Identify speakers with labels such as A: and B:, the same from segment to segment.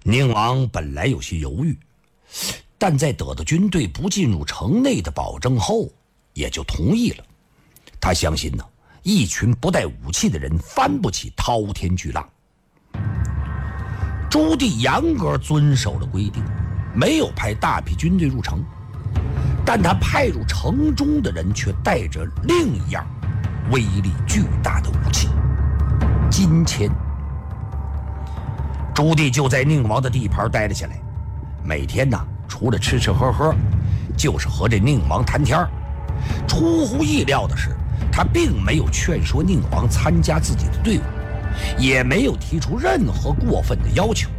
A: 宁王本来有些犹豫，但在得到军队不进入城内的保证后，也就同意了。他相信呢，一群不带武器的人翻不起滔天巨浪。朱棣严格遵守了规定，没有派大批军队入城，但他派入城中的人却带着另一样威力巨大的武器——金签。朱棣就在宁王的地盘待了下来，每天呢，除了吃吃喝喝，就是和这宁王谈天儿。出乎意料的是，他并没有劝说宁王参加自己的队伍，也没有提出任何过分的要求。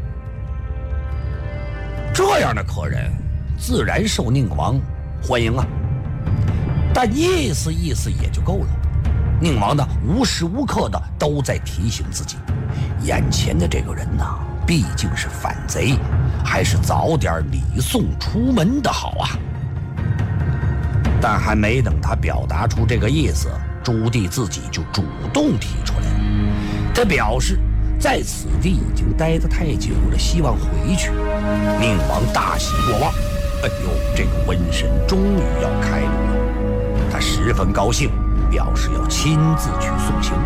A: 这样的客人自然受宁王欢迎啊，但意思意思也就够了。宁王呢，无时无刻的都在提醒自己，眼前的这个人呢，毕竟是反贼，还是早点礼送出门的好啊。但还没等他表达出这个意思，朱棣自己就主动提出来了。他表示在此地已经待得太久了，希望回去。宁王大喜过望，哎呦，这个瘟神终于要开路了，他十分高兴，表示要亲自去送行。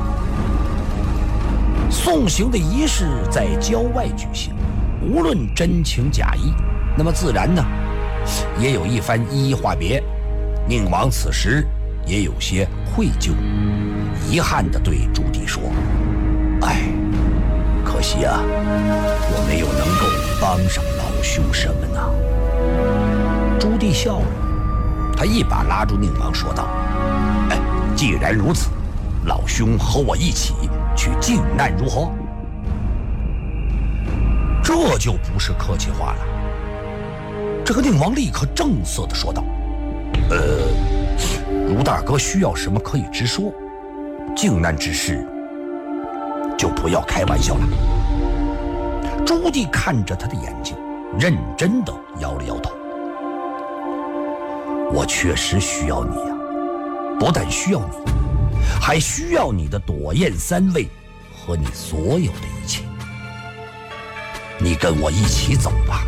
A: 送行的仪式在郊外举行，无论真情假意，那么自然呢，也有一番依依话别。宁王此时也有些愧疚，遗憾地对朱棣说：“哎，可惜啊，我没有能够帮上老兄什么呢。”朱棣笑了，他一把拉住宁王说道：“哎，既然如此，老兄和我一起去靖难如何？”这就不是客气话了。这个宁王立刻正色地说道：“卢大哥需要什么可以直说，靖难之事就不要开玩笑了。”朱棣看着他的眼睛，认真地摇了摇头：“我确实需要你呀，不但需要你，还需要你的朵雁三位和你所有的一切。你跟我一起走吧。”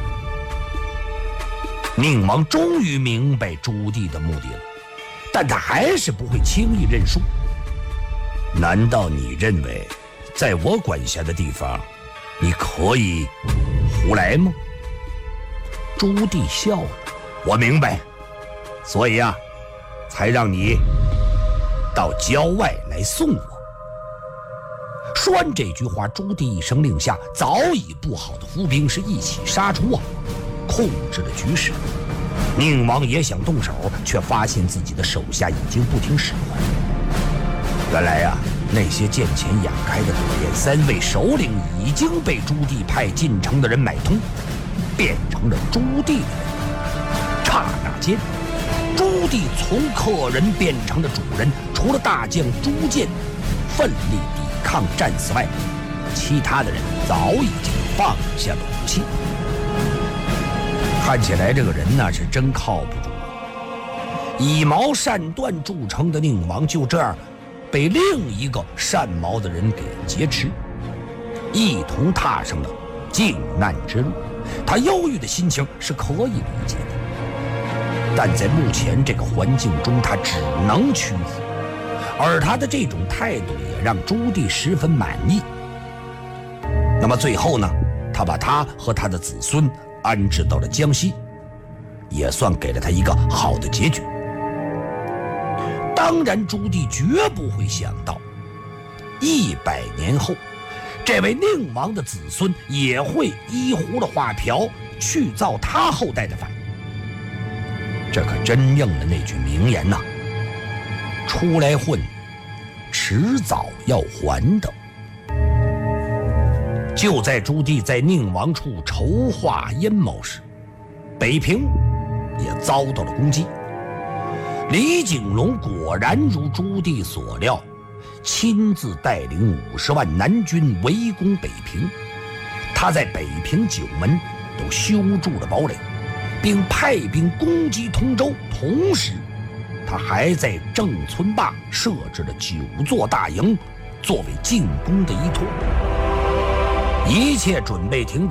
A: 宁王终于明白朱棣的目的了，但他还是不会轻易认输。难道你认为在我管辖的地方你可以胡来吗？朱棣笑了：“我明白，所以啊，才让你到郊外来送我。”说完这句话，朱棣一声令下，早已布好的伏兵是一起杀出啊，控制了局势。宁王也想动手，却发现自己的手下已经不听使唤。原来啊，那些见钱眼开的朵雁三位首领已经被朱棣派进城的人买通，变成了朱棣的人。刹那间，朱棣从客人变成了主人，除了大将朱见奋力抵抗战死外，其他的人早已经放下了武器。看起来这个人呢是真靠不住，以矛善断著称的宁王就这样被另一个善矛的人给劫持，一同踏上了靖难之路。他忧郁的心情是可以理解的，但在目前这个环境中，他只能屈服，而他的这种态度也让朱棣十分满意。那么最后呢，他把他和他的子孙安置到了江西，也算给了他一个好的结局。当然，朱棣绝不会想到，100年后，这位宁王的子孙也会依葫芦画瓢去造他后代的反。这可真应了那句名言呐：“出来混，迟早要还的。”就在朱棣在宁王处筹划阴谋时，北平也遭到了攻击。李景龙果然如朱棣所料，亲自带领50万南军围攻北平。他在北平9门都修筑了堡垒，并派兵攻击通州，同时他还在郑村坝设置了9座大营，作为进攻的依托。一切准备停当。